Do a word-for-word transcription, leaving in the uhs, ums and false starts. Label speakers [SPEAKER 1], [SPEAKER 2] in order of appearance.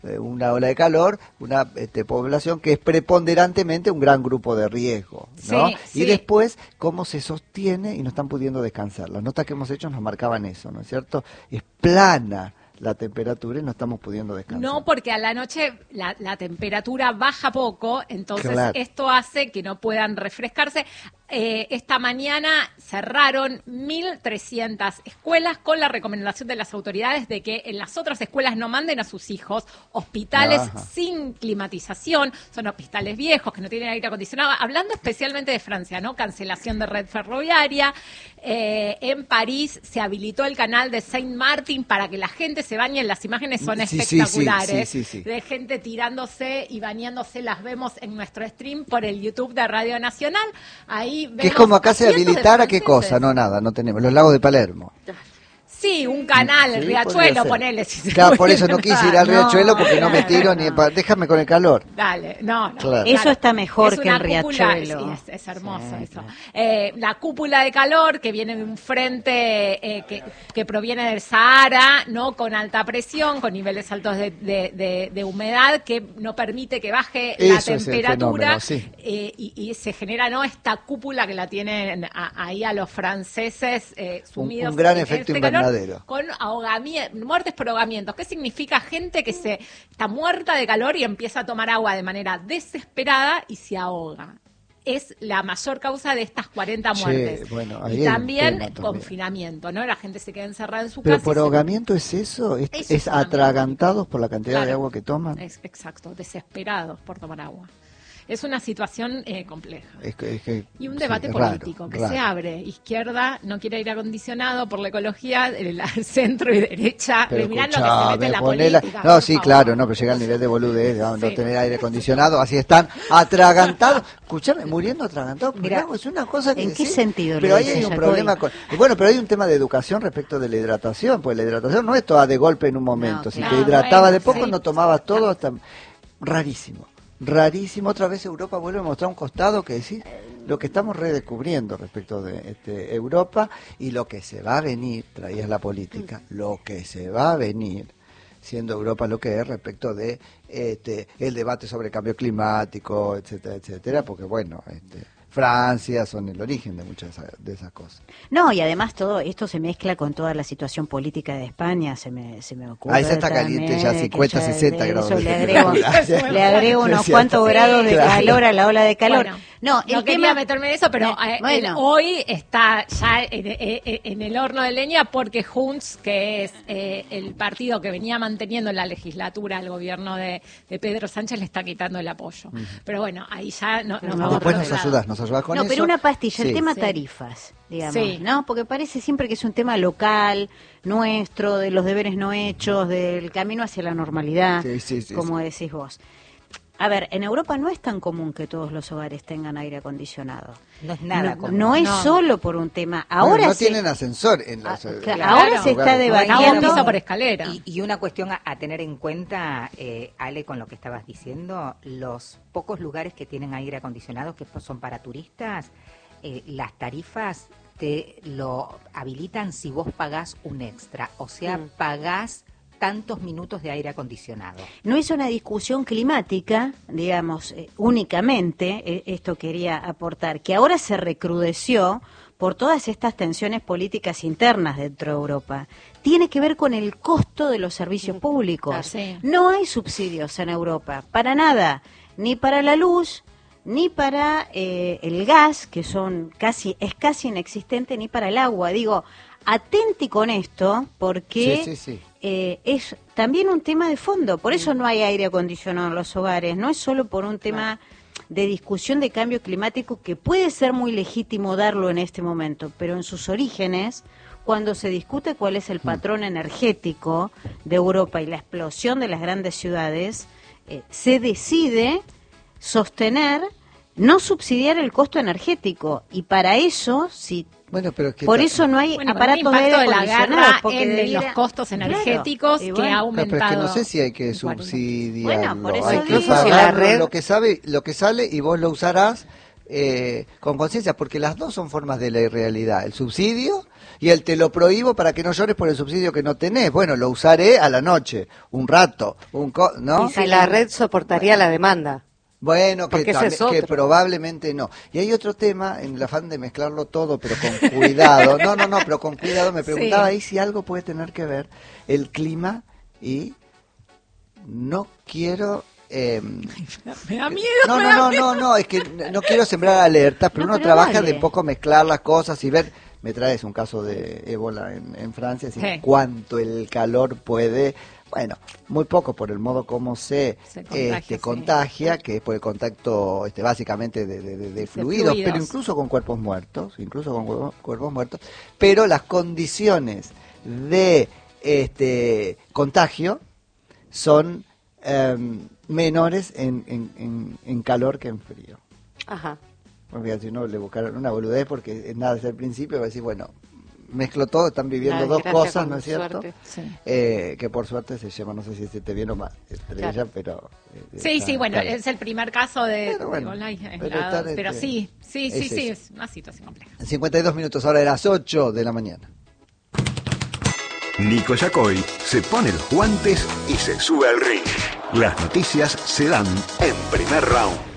[SPEAKER 1] eh, una ola de calor, una este, población que es preponderantemente un gran grupo de riesgo, ¿no?
[SPEAKER 2] Sí, sí.
[SPEAKER 1] Y después, cómo se sostiene y no están pudiendo descansar. Las notas que hemos hecho nos marcaban eso, ¿no es cierto? Es plana la temperatura y no estamos pudiendo descansar.
[SPEAKER 2] No, porque a la noche la, la temperatura baja poco, entonces
[SPEAKER 1] Claro.
[SPEAKER 2] esto hace que no puedan refrescarse. Eh, esta mañana cerraron mil trescientas escuelas con la recomendación de las autoridades de que en las otras escuelas no manden a sus hijos. Hospitales
[SPEAKER 1] Ajá.
[SPEAKER 2] sin climatización, son hospitales viejos que no tienen aire acondicionado. Hablando especialmente de Francia, ¿no? Cancelación de red ferroviaria. Eh, en París se habilitó el canal de Saint Martin para que la gente se bañe. Las imágenes son
[SPEAKER 1] Sí, sí, sí,
[SPEAKER 2] espectaculares.
[SPEAKER 1] sí, sí, sí.
[SPEAKER 2] De gente tirándose y bañándose, las vemos en nuestro stream por el YouTube de Radio Nacional. Ahí
[SPEAKER 1] Que es como acá se habilitara, ¿qué cosa? No, nada, no tenemos. Los lagos de Palermo.
[SPEAKER 2] Sí, un canal, el
[SPEAKER 1] Sí,
[SPEAKER 2] Riachuelo,
[SPEAKER 1] podría ser.
[SPEAKER 2] ponele. Si se
[SPEAKER 1] Claro, por
[SPEAKER 2] puede
[SPEAKER 1] eso no quise ir
[SPEAKER 2] dar.
[SPEAKER 1] al Riachuelo porque no,
[SPEAKER 2] No,
[SPEAKER 1] me tiro
[SPEAKER 2] no,
[SPEAKER 1] ni...
[SPEAKER 2] no.
[SPEAKER 1] pa- Déjame con el calor.
[SPEAKER 2] Dale, no, no.
[SPEAKER 1] Claro.
[SPEAKER 3] Eso está mejor
[SPEAKER 2] Es
[SPEAKER 3] que
[SPEAKER 2] una
[SPEAKER 3] el
[SPEAKER 2] cúpula,
[SPEAKER 3] Riachuelo.
[SPEAKER 2] sí, es, es hermoso
[SPEAKER 3] Sí,
[SPEAKER 2] eso.
[SPEAKER 3] claro.
[SPEAKER 2] Eh, la cúpula de calor que viene de un frente eh, que, que proviene del Sahara, ¿no? Con alta presión, con niveles altos de, de- de- de humedad, que no permite que baje la
[SPEAKER 1] Eso es el
[SPEAKER 2] temperatura.
[SPEAKER 1] fenómeno, sí.
[SPEAKER 2] eh, y, y se genera, ¿no? Esta cúpula que la tienen a- ahí a los franceses eh,
[SPEAKER 1] Un,
[SPEAKER 2] sumidos
[SPEAKER 1] un gran
[SPEAKER 2] en
[SPEAKER 1] efecto
[SPEAKER 2] este calor,
[SPEAKER 1] invernadero.
[SPEAKER 2] con ahogamientos, muertes por ahogamientos. ¿Qué significa? Gente que se está muerta de calor y empieza a tomar agua de manera desesperada y se ahoga. Es la mayor causa de estas cuarenta
[SPEAKER 1] Che,
[SPEAKER 2] muertes.
[SPEAKER 1] bueno, ahí
[SPEAKER 2] y
[SPEAKER 1] hay un
[SPEAKER 2] también
[SPEAKER 1] tema también.
[SPEAKER 2] confinamiento, ¿no? La gente se queda encerrada en su
[SPEAKER 1] Pero
[SPEAKER 2] casa.
[SPEAKER 1] por
[SPEAKER 2] y se-
[SPEAKER 1] ahogamiento es eso, es,
[SPEAKER 2] Eso
[SPEAKER 1] es
[SPEAKER 2] es ahogamiento.
[SPEAKER 1] atragantados por la cantidad de
[SPEAKER 2] Claro.
[SPEAKER 1] agua que toman.
[SPEAKER 2] Es, exacto, desesperados por tomar agua. Es una situación eh, compleja.
[SPEAKER 1] Es que- es que-
[SPEAKER 2] Y un
[SPEAKER 1] sí,
[SPEAKER 2] debate
[SPEAKER 1] es raro,
[SPEAKER 2] político que
[SPEAKER 1] raro.
[SPEAKER 2] se abre. Izquierda no quiere aire acondicionado por la ecología, el, el centro y derecha.
[SPEAKER 1] Pero
[SPEAKER 2] Mirá lo que se mete en
[SPEAKER 1] escuchame,
[SPEAKER 2] la
[SPEAKER 1] ponela-
[SPEAKER 2] política.
[SPEAKER 1] No,
[SPEAKER 2] por
[SPEAKER 1] sí,
[SPEAKER 2] favor.
[SPEAKER 1] claro, no, pero llega al nivel de boludez, de no, no
[SPEAKER 2] Sí.
[SPEAKER 1] tener aire acondicionado, así están atragantados. Escuchame, muriendo atragantados.
[SPEAKER 3] Mirá,
[SPEAKER 1] Mirá, es una cosa que
[SPEAKER 3] ¿en qué
[SPEAKER 1] sí,
[SPEAKER 3] sentido lo
[SPEAKER 1] Pero ahí
[SPEAKER 3] dice
[SPEAKER 1] hay un
[SPEAKER 3] Jacobi?
[SPEAKER 1] problema con. y Bueno, pero hay un tema de educación respecto de la hidratación, pues la hidratación no es toda de golpe en un momento.
[SPEAKER 3] No,
[SPEAKER 1] si
[SPEAKER 3] claro.
[SPEAKER 1] te hidrataba
[SPEAKER 2] Bueno,
[SPEAKER 1] de poco,
[SPEAKER 2] sí.
[SPEAKER 1] no tomabas todo hasta. Rarísimo. Rarísimo. Otra vez Europa vuelve a mostrar un costado que decir lo que estamos redescubriendo respecto de este, Europa y lo que se va a venir, traías la política, lo que se va a venir siendo Europa lo que es respecto de este, el debate sobre cambio climático, etcétera, etcétera, porque bueno, este, Francia son el origen de muchas de esas, de esas cosas.
[SPEAKER 3] No, y además todo esto se mezcla con toda la situación política de España, se me, se me ocurre.
[SPEAKER 1] Ah, esa está caliente ya,
[SPEAKER 3] también,
[SPEAKER 1] cincuenta,
[SPEAKER 3] que ya
[SPEAKER 1] sesenta
[SPEAKER 3] de
[SPEAKER 1] grados
[SPEAKER 3] eso
[SPEAKER 1] de
[SPEAKER 3] le agrego,
[SPEAKER 1] temperatura.
[SPEAKER 3] le agrego unos
[SPEAKER 1] Es cierto.
[SPEAKER 3] cuantos grados de
[SPEAKER 1] Claro.
[SPEAKER 3] calor a la ola de calor.
[SPEAKER 2] Bueno,
[SPEAKER 3] no, el
[SPEAKER 2] no quería
[SPEAKER 3] tema...
[SPEAKER 2] meterme en eso, pero
[SPEAKER 3] Eh,
[SPEAKER 2] eh,
[SPEAKER 3] bueno.
[SPEAKER 2] el- hoy está ya en, en- en el horno de leña porque Junts, que es eh, el partido que venía manteniendo en la legislatura al gobierno de, de Pedro Sánchez, le está quitando el apoyo. Pero bueno, ahí ya no, nos
[SPEAKER 3] No,
[SPEAKER 2] vamos
[SPEAKER 1] Después
[SPEAKER 2] por
[SPEAKER 1] nos
[SPEAKER 2] otro lado.
[SPEAKER 1] ayudas, nos ayudas con
[SPEAKER 3] no,
[SPEAKER 1] eso.
[SPEAKER 3] pero una pastilla, el
[SPEAKER 1] Sí.
[SPEAKER 3] tema
[SPEAKER 2] Sí.
[SPEAKER 3] tarifas, digamos,
[SPEAKER 2] Sí.
[SPEAKER 3] ¿no? Porque parece siempre que es un tema local, nuestro, de los deberes no hechos, del camino hacia la normalidad,
[SPEAKER 1] Sí, sí, sí,
[SPEAKER 3] como
[SPEAKER 1] sí.
[SPEAKER 3] decís vos. A ver, en Europa no es tan común que todos los hogares tengan aire acondicionado.
[SPEAKER 4] No es nada
[SPEAKER 3] No,
[SPEAKER 4] común.
[SPEAKER 3] no es
[SPEAKER 2] No.
[SPEAKER 3] solo por un tema.
[SPEAKER 1] Bueno,
[SPEAKER 3] Ahora
[SPEAKER 1] no
[SPEAKER 3] se-
[SPEAKER 1] tienen ascensor en
[SPEAKER 3] Ah,
[SPEAKER 1] los eh,
[SPEAKER 3] claro,
[SPEAKER 2] Claro.
[SPEAKER 3] ahora se está
[SPEAKER 1] lugares.
[SPEAKER 2] Debatiendo.
[SPEAKER 3] debatiendo.
[SPEAKER 2] piso por escalera.
[SPEAKER 4] Y, y una cuestión a, a tener en cuenta, eh, Ale, con lo que estabas diciendo, los pocos lugares que tienen aire acondicionado, que son para turistas, eh, las tarifas te lo habilitan si vos pagás un extra, o sea,
[SPEAKER 3] Mm.
[SPEAKER 4] pagás tantos minutos de aire acondicionado.
[SPEAKER 3] No es una discusión climática, digamos, eh, únicamente, eh, esto quería aportar, que ahora se recrudeció por todas estas tensiones políticas internas dentro de Europa. Tiene que ver con el costo de los servicios públicos.
[SPEAKER 2] Ah, sí.
[SPEAKER 3] No hay subsidios en Europa, para nada, ni para la luz, ni para eh, el gas, que son casi es casi inexistente, ni para el agua. Digo, atenti con esto, porque
[SPEAKER 1] Sí, sí, sí.
[SPEAKER 3] eh, es también un tema de fondo. Por eso no hay aire acondicionado en los hogares. No es solo por un tema de discusión de cambio climático, que puede ser muy legítimo darlo en este momento, pero en sus orígenes, cuando se discute cuál es el patrón energético de Europa y la explosión de las grandes ciudades, eh, se decide sostener, no subsidiar el costo energético. Y para eso, si
[SPEAKER 1] Bueno, pero es que
[SPEAKER 3] por
[SPEAKER 1] ta-
[SPEAKER 3] eso no hay
[SPEAKER 2] Bueno, con el
[SPEAKER 3] aparatos de
[SPEAKER 2] impacto
[SPEAKER 3] aire
[SPEAKER 2] de la
[SPEAKER 3] acondicionado,
[SPEAKER 2] guerra
[SPEAKER 3] porque
[SPEAKER 2] en
[SPEAKER 3] debiera-
[SPEAKER 2] los costos
[SPEAKER 3] Claro,
[SPEAKER 2] energéticos
[SPEAKER 3] y
[SPEAKER 2] que
[SPEAKER 3] bueno.
[SPEAKER 2] ha
[SPEAKER 1] No, pero
[SPEAKER 2] aumentado.
[SPEAKER 1] es que no sé si hay que
[SPEAKER 2] en cuarenta.
[SPEAKER 1] subsidiarlo.
[SPEAKER 3] Bueno, por eso
[SPEAKER 1] hay que
[SPEAKER 3] digo.
[SPEAKER 1] pagar
[SPEAKER 4] La red-
[SPEAKER 1] lo que sabe, lo que sale y vos lo usarás eh, con conciencia, porque las dos son formas de la irrealidad, el subsidio y el te lo prohíbo para que no llores por el subsidio que no tenés. Bueno, lo usaré a la noche, un rato, un co ¿no?
[SPEAKER 5] Y si la red soportaría bueno. la demanda.
[SPEAKER 1] Bueno, que,
[SPEAKER 5] Porque ese es
[SPEAKER 1] que probablemente no. Y hay otro tema, en el afán de mezclarlo todo, pero con cuidado. No, no, no, pero con cuidado. Me preguntaba sí. ahí si algo puede tener que ver el clima y no quiero... Eh,
[SPEAKER 2] me da miedo.
[SPEAKER 1] No,
[SPEAKER 2] me
[SPEAKER 1] no,
[SPEAKER 2] da
[SPEAKER 1] no,
[SPEAKER 2] miedo.
[SPEAKER 1] no, no, es que no quiero sembrar alertas, pero
[SPEAKER 3] no,
[SPEAKER 1] uno
[SPEAKER 3] pero
[SPEAKER 1] trabaja
[SPEAKER 3] dale.
[SPEAKER 1] de poco mezclar las cosas y ver... Me traes un caso de ébola en, en Francia, así
[SPEAKER 2] sí.
[SPEAKER 1] cuánto el calor puede... Bueno, muy poco por el modo como se, se contagia, este, sí. contagia, que es por el contacto este, básicamente de, de, de, de, fluidos, de fluidos, pero incluso con cuerpos muertos, incluso con cuerpos, cuerpos muertos, pero las condiciones de este contagio son eh, menores en, en, en, en calor que en frío.
[SPEAKER 5] Ajá.
[SPEAKER 1] Porque si uno le buscaron una boludez, porque nada desde el principio va a decir, bueno, mezclo todo, están viviendo
[SPEAKER 5] la
[SPEAKER 1] dos cosas, ¿no es cierto?
[SPEAKER 5] Sí.
[SPEAKER 1] Eh, que por suerte se llama, no sé si se te viene o más, estrella, claro. pero... Eh,
[SPEAKER 2] sí, sí, bueno, claro. es el primer caso de...
[SPEAKER 1] Pero, bueno,
[SPEAKER 2] de
[SPEAKER 1] pero,
[SPEAKER 2] la, pero
[SPEAKER 1] este,
[SPEAKER 2] sí, sí, sí,
[SPEAKER 1] es
[SPEAKER 2] sí,
[SPEAKER 1] eso.
[SPEAKER 2] es una situación compleja.
[SPEAKER 1] cincuenta y dos minutos, ahora de las ocho de la mañana.
[SPEAKER 6] Nico Yacoy se pone los guantes y se sube al ring. Las noticias se dan en Primer Round.